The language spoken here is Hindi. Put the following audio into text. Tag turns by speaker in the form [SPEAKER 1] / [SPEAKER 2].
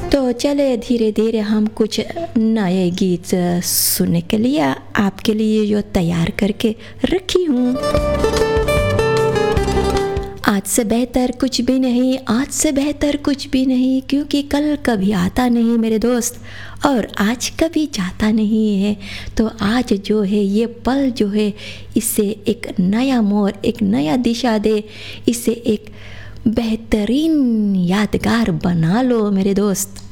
[SPEAKER 1] तो चले धीरे धीरे हम कुछ नए गीत सुनने के लिए आपके लिए जो तैयार करके रखी हूँ। आज से बेहतर कुछ भी नहीं, आज से बेहतर कुछ भी नहीं, क्योंकि कल कभी आता नहीं मेरे दोस्त, और आज कभी जाता नहीं है। तो आज जो है ये पल जो है, इसे एक नया मोड़, एक नया दिशा दे, इसे एक बेहतरीन यादगार बना लो मेरे दोस्त।